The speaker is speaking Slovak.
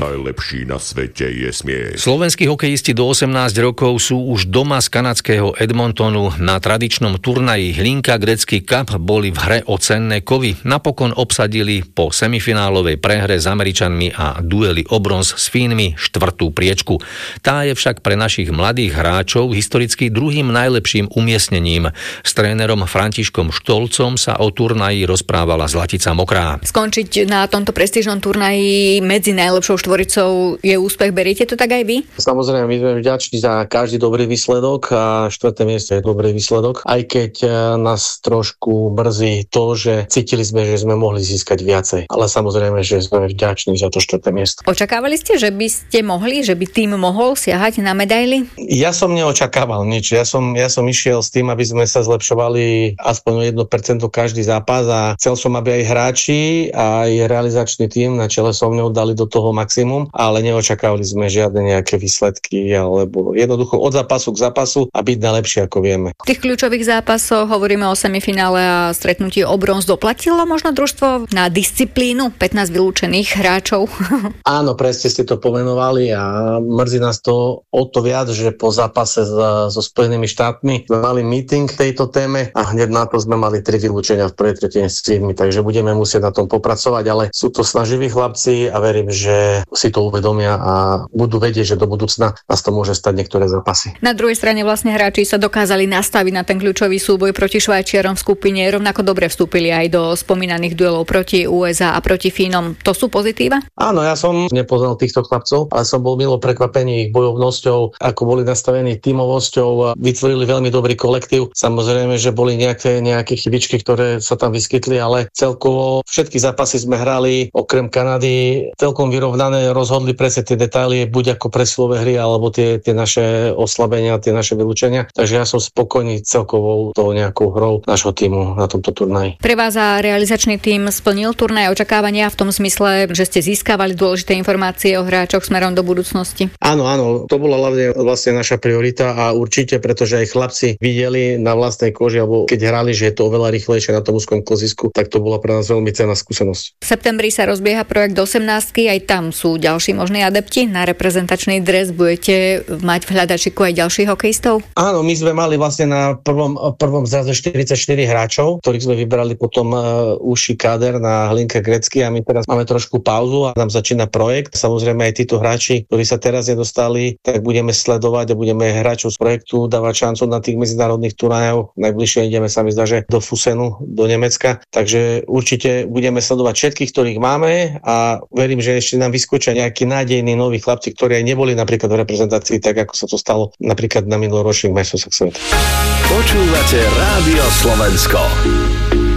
Najlepší na svete je smiech. Slovenskí hokejisti do 18 rokov sú už doma z kanadského Edmontonu. Na tradičnom turnaji Hlinka Gretzky Cup boli v hre o cenné kovy. Napokon obsadili po semifinálovej prehre s Američanmi a dueli o bronz s Fínmi 4. priečku. Tá je však pre našich mladých hráčov historicky druhým najlepším umiestnením. S trénerom Františkom Štolcom sa o turnaji rozprávala Zlatica Mokrá. Skončiť na tomto prestížnom turnaji medzi najlepšou štvoricou je úspech. Beriete to tak aj vy? Samozrejme, my sme vďační za každý dobrý výsledok a 4. miesto je dobrý výsledok. Aj keď nás trošku mrzí to, že cítili sme, že sme mohli získať viacej. Ale samozrejme, že sme vďační za to 4. miesto. Očakávali ste, že by ste mohli, že by tým mohol siahať na medaily? Ja som neočakával nič. Ja som išiel s tým, aby sme sa zlepšovali aspoň 1% každý zápas a chcel som, aby aj hráči, aj realizačný tím na čele so mnou dali do toho maximum, ale neočakávali sme žiadne nejaké výsledky, alebo jednoducho od zápasu k zápasu a byť najlepšie, ako vieme. V tých kľúčových zápasoch hovoríme o semifinále a stretnutí o bronz. Doplatilo možno družstvo na disciplínu 15 vylúčených hráčov? Áno, presne ste to pomenovali a mrzí nás to o to viac, že po zápase so Spojenými štátmi sme mali meeting k tejto téme a hneď na to sme mali 3 vylúčenia v prvej tretine s tými, takže budeme musieť na tom popracovať, ale sú to snaživí chlapci a verím, že si to uvedomia a budú vedieť, že do budúcna nás to môže stať niektoré zápasy. Na druhej strane vlastne hráči sa dokázali nastaviť na ten kľúčový súboj proti Švajčiarom v skupine, rovnako dobre vstúpili aj do spomínaných duelov proti USA a proti Fínom. To sú pozitíva? Áno, ja som nepoznal týchto chlapcov, ale som bol milo prekvapený ich bojovnosťou, ako boli nastavení tímovosťou, vytvorili veľmi dobrý kolektív. Samozrejme, že boli nejaké chybičky, ktoré sa tam vyskytli, ale celkovo všetky zápasy sme hrali, okrem Kanady, celkom vyrovnané, rozhodli presne tie detaily, buď ako presilové hry, alebo tie naše oslabenia, tie naše vylúčenia. Takže ja som spokojný celkovou tou nejakou hrou nášho tímu na tomto turnaji. Pre vás a realizačný tím splnil turnaj očakávania v tom zmysle, že ste získavali dôležité informácie o hráčoch smerom do budúcnosti? Áno, to bola hlavne vlastne naša priorita a určite, pretože aj chlapci videli na vlastnej koži, alebo keď hrali, že je to oveľa rýchlejšie na tom úzkom klzisku, tak to bola pre nás veľmi cenná skúsenosť. V septembri sa rozbieha projekt 18, aj tam sú ďalší možní adepti. Na reprezentačný dres budete mať v hľadačiku aj ďalších hokejistov? Áno, my sme mali vlastne na prvom zraze 44 hráčov, ktorých sme vybrali potom užší káder na Hlinka Gretzky a my teraz máme trošku pauzu a nám začína projekt. Samozrejme aj títo hráči, ktorí sa teraz nedostali, tak budeme sledovať a budeme hráčov z projektu dávať šancu na tých medzinárodných turnajoch. Najbližšie ideme, sa mi zdá, že do Fusenu, do Nemecka. Takže určite budeme sledovať všetkých, ktorých máme a verím, že ešte nám vyskočia nejakí nádejní noví chlapci, ktorí aj neboli napríklad v reprezentácii, tak ako sa to stalo napríklad na minuloročných majstrovstvách sveta. Počúvate Rádio Slovensko.